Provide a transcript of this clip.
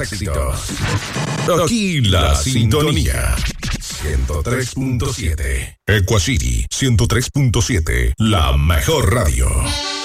éxitos. Aquí la sintonía. 103.7. Equacity 103.7. La mejor radio.